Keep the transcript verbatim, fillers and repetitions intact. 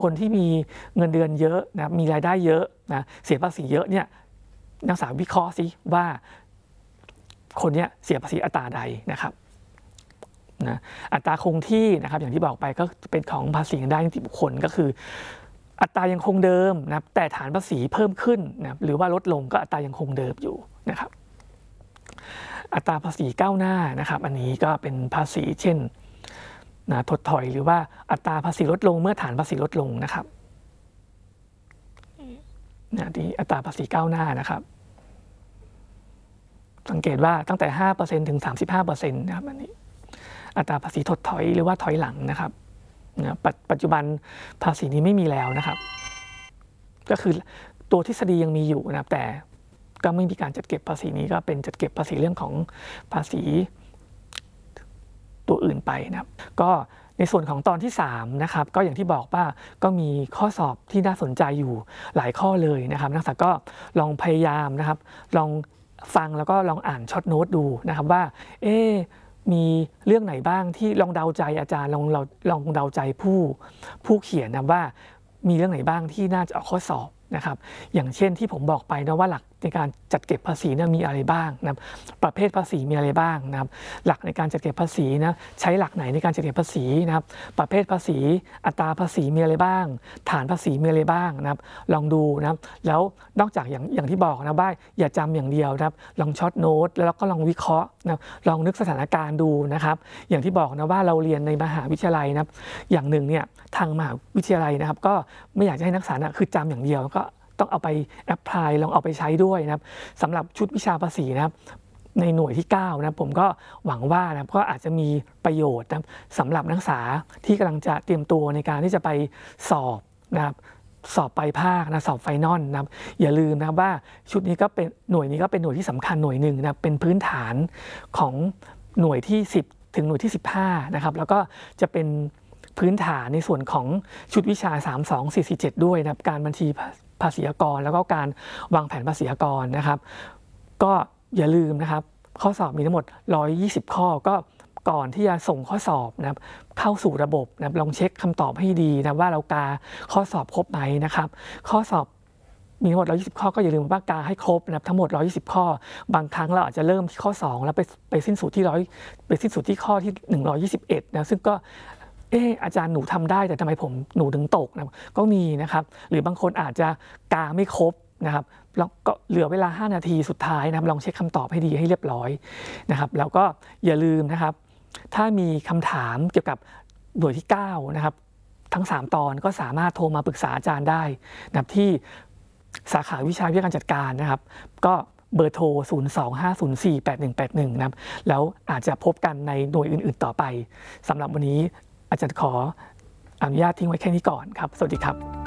คนที่มีเงินเดือนเยอะนะมีรายได้เยอะนะเสียภาษีเยอะเนี่ยนักศึกษาวิเคราะห์ซิว่าคนนี้เสียภาษีอัตราใดนะครับนะอัตราคงที่นะครับอย่างที่บอกไปก็เป็นของภาษีได้นิติบุคคลก็คืออัตรายังคงเดิมนะแต่ฐานภาษีเพิ่มขึ้นนะหรือว่าลดลงก็อัตรายังคงเดิมอยู่นะครับอัตราภาษีก้าวหน้านะครับอันนี้ก็เป็นภาษีเช่นนะถดถอยหรือว่าอัตราภาษีลดลงเมื่อฐานภาษีลดลงนะครับนะที่อัตราภาษีก้าวหน้านะครับสังเกตว่าตั้งแต่ ห้าเปอร์เซ็นต์ ถึง สามสิบห้าเปอร์เซ็นต์ นะครับอันนี้อัตราภาษีถดถอยหรือว่าถอยหลังนะครับนะปัจจุบันภาษีนี้ไม่มีแล้วนะครับก็คือตัวทฤษฎียังมีอยู่นะครับแต่ก็ไม่มีการจัดเก็บภาษีนี้ก็เป็นจัดเก็บภาษีเรื่องของภาษีตัวอื่นไปนะครับก็ในส่วนของตอนที่สามนะครับก็อย่างที่บอกว่าก็มีข้อสอบที่น่าสนใจอยู่หลายข้อเลยนะครับนักศึกษาก็ลองพยายามนะครับลองฟังแล้วก็ลองอ่านช็อตโน้ตดูนะครับว่าเอ๊มีเรื่องไหนบ้างที่ลองเดาใจอาจารย์ลองเราลองเดาใจผู้ผู้เขียนนะว่ามีเรื่องไหนบ้างที่น่าจะออกข้อสอบนะครับอย่างเช่นที่ผมบอกไปนะว่าหลักในการจัดเก็บภาษีนะมีอะไรบ้างนะครับประเภทภาษีมีอะไรบ้างนะครับหลักในการจัดเก็บภาษีนะใช้หลักไหนในการจัดเก็บภาษีนะครับประเภทภาษีอัตราภาษีมีอะไรบ้างฐานภาษีมีอะไรบ้างนะครับลองดูนะครับแล้วนอกจากอย่างอย่างที่บอกนะว่าอย่าจำอย่างเดียวนะครับลองช็อตโน้ตแล้วก็ลองวิเคราะห์นะลองนึกสถานการณ์ดูนะครับอย่างที่บอกนะว่าเราเรียนในมหาวิทยาลัยนะครับอย่างหนึ่งเนี่ยทางมหาวิทยาลัยนะครับก็ไม่อยากจะให้นักศึกษานะคือจำอย่างเดียวก็ต้องเอาไปแอพพลายลองเอาไปใช้ด้วยนะครับสำหรับชุดวิชาภาษีนะครับในหน่วยที่เก้านะผมก็หวังว่านะก็อาจจะมีประโยชน์นะสำหรับนักศึกษาที่กำลังจะเตรียมตัวในการที่จะไปสอบนะครับสอบปลายภาคนะสอบไฟนอลนะครับอย่าลืมนะครับว่าชุดนี้ก็เป็นหน่วยนี้ก็เป็นหน่วยที่สำคัญหน่วยหนึ่งนะเป็นพื้นฐานของหน่วยที่สิบถึงหน่วยที่สิบห้านะครับแล้วก็จะเป็นพื้นฐานในส่วนของชุดวิชาสาม สอง สี่ สี่ เจ็ดด้วยนะครับการบัญชีภาษีอากรแล้วก็การวางแผนภาษีอากรนะครับก็อย่าลืมนะครับข้อสอบมีทั้งหมดหนึ่งร้อยยี่สิบข้อก็ก่อนที่จะส่งข้อสอบนะครับเข้าสู่ระบบนะครับลองเช็คคำตอบให้ดีนะว่าเรากาข้อสอบครบไหมนะครับข้อสอบมีทั้งหมดหนึ่งร้อยยี่สิบข้อก็อย่าลืมว่ากาให้ครบนะครับทั้งหมดหนึ่งร้อยยี่สิบข้อบางครั้งเราอาจจะเริ่มที่ข้อสองแล้วไปไปสิ้นสุดที่ร้อยไปสิ้นสุดที่ข้อที่หนึ่งร้อยยี่สิบเอ็ดนะซึ่งก็เอออาจารย์หนูทำได้แต่ทำไมผมหนูถึงตกนะก็มีนะครับหรือบางคนอาจจะกาไม่ครบนะครับแล้วก็เหลือเวลาห้านาทีสุดท้ายนะครับลองเช็คคำตอบให้ดีให้เรียบร้อยนะครับแล้วก็อย่าลืมนะครับถ้ามีคำถามเกี่ยวกับหน่วยที่เก้านะครับทั้งสามตอนก็สามารถโทรมาปรึกษาอาจารย์ได้นะครับที่สาขาวิชาวิทยาการจัดการนะครับก็เบอร์โทรศูนย์ สอง ห้า ศูนย์ สี่ แปด หนึ่ง แปด หนึ่งนะครับแล้วอาจจะพบกันในหน่วยอื่นๆต่อไปสำหรับวันนี้อาจารย์ขออนุญาตทิ้งไว้แค่นี้ก่อนครับสวัสดีครับ